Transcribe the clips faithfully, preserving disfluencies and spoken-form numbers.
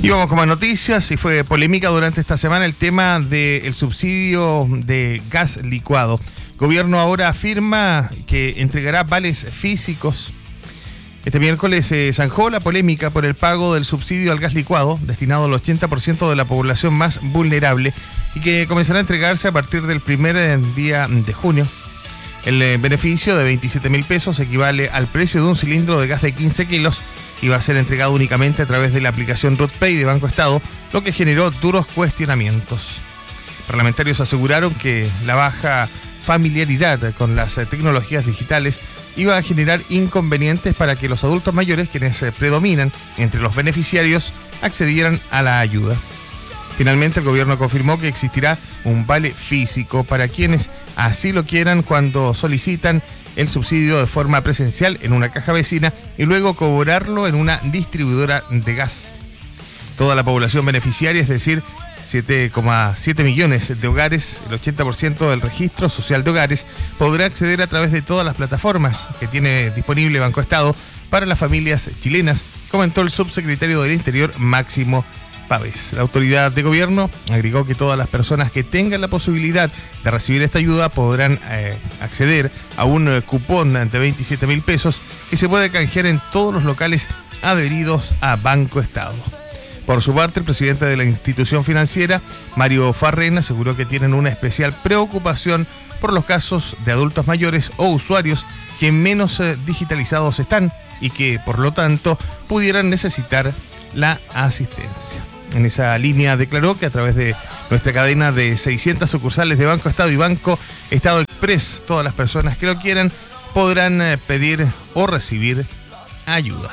Y vamos con más noticias, y fue polémica durante esta semana el tema del subsidio de gas licuado. Gobierno ahora afirma que entregará vales físicos. Este miércoles se zanjó la polémica por el pago del subsidio al gas licuado, destinado al ochenta por ciento de la población más vulnerable, y que comenzará a entregarse a partir del primer día de junio. El beneficio de veintisiete mil pesos equivale al precio de un cilindro de gas de quince kilos y va a ser entregado únicamente a través de la aplicación RUTPay de Banco Estado, lo que generó duros cuestionamientos. Parlamentarios aseguraron que la baja familiaridad con las tecnologías digitales iba a generar inconvenientes para que los adultos mayores, quienes predominan entre los beneficiarios, accedieran a la ayuda. Finalmente, el gobierno confirmó que existirá un vale físico para quienes así lo quieran cuando solicitan el subsidio de forma presencial en una caja vecina y luego cobrarlo en una distribuidora de gas. Toda la población beneficiaria, es decir, siete coma siete millones de hogares, el ochenta por ciento del registro social de hogares, podrá acceder a través de todas las plataformas que tiene disponible Banco Estado para las familias chilenas, comentó el subsecretario del Interior, Máximo Pavés. La autoridad de gobierno agregó que todas las personas que tengan la posibilidad de recibir esta ayuda podrán eh, acceder a un eh, cupón de veintisiete mil pesos que se puede canjear en todos los locales adheridos a Banco Estado. Por su parte, el presidente de la institución financiera, Mario Farrén, aseguró que tienen una especial preocupación por los casos de adultos mayores o usuarios que menos eh, digitalizados están y que, por lo tanto, pudieran necesitar la asistencia. En esa línea declaró que a través de nuestra cadena de seiscientas sucursales de Banco Estado y Banco Estado Express, todas las personas que lo quieran podrán eh, pedir o recibir ayuda.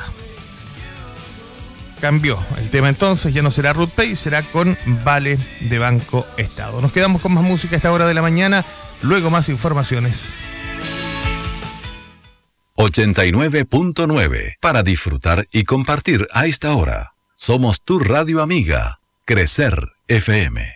Cambió el tema entonces, ya no será RUTPay, será con vale de Banco Estado. Nos quedamos con más música a esta hora de la mañana, luego más informaciones. ochenta y nueve punto nueve para disfrutar y compartir a esta hora. Somos tu radio amiga, Crecer F M.